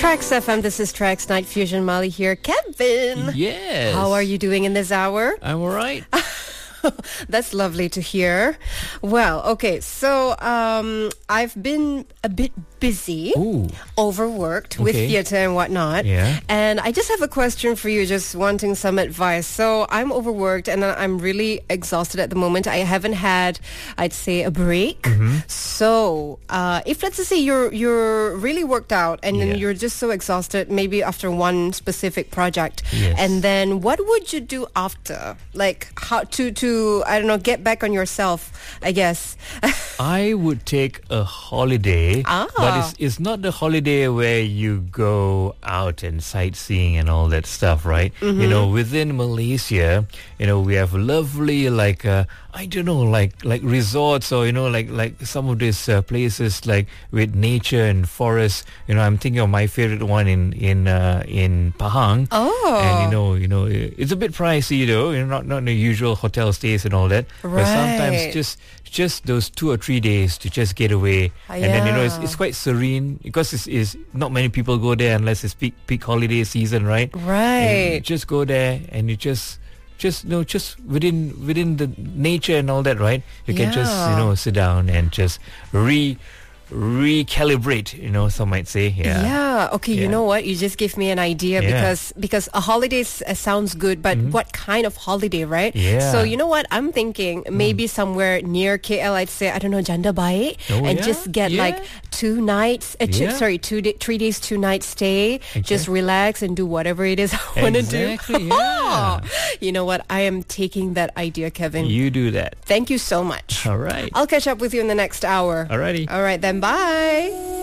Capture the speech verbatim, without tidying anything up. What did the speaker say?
Trax F M, this is Trax Night Fusion. Molly here. Kevin! Yes. How are you doing in this hour? I'm all right. That's lovely to hear. Well, okay, so um, I've been a bit busy, Ooh. overworked with Okay. theatre and whatnot. Yeah. And I just have a question for you, just wanting some advice. So I'm overworked and I'm really exhausted at the moment. I haven't had, I'd say, a break. Mm-hmm. So uh, if let's just say you're you're really worked out and Yeah. then you're just so exhausted, maybe after one specific project, Yes. and then what would you do after? Like how to to I don't know, get back on yourself, I guess. I would take a holiday, Ah. but it's it's not the holiday where you go out and sightseeing and all that stuff, right? You know, within Malaysia, you know, we have lovely like uh, I don't know, like like resorts or you know, like like some of these uh, places like with nature and forests. You know, I'm thinking of my favorite one in in uh, in Pahang. Oh. And you know, you know, it's a bit pricey, though. You know, not not the usual hotel stays and all that. But sometimes Right. just just those two or three days to just get away, Ah, and then you know it's, yeah. it's quite serene because it's, it's not many people go there unless it's peak peak holiday season, right? And you Right. just go there and you just just you know just within within the nature and all that, right? You can just you Yeah. know sit down and just re recalibrate, you know, some might say. Yeah. Yeah. Okay. You Yeah. know what? You just gave me an idea Yeah. because because a holiday s- uh, sounds good, but what kind of holiday, right? Yeah. So you know what? I'm thinking maybe somewhere near K L. I'd say I don't know, Janda Baik, Oh, and yeah? just get Yeah. like two nights. Uh, two, Yeah. sorry, two da- three days, two nights stay. Just Okay. relax and do whatever it is I want to do. Exactly, yeah. You know what? I am taking that idea, Kevin. You do that. Thank you so much. All right. I'll catch up with you in the next hour. Alrighty. All right then. Bye.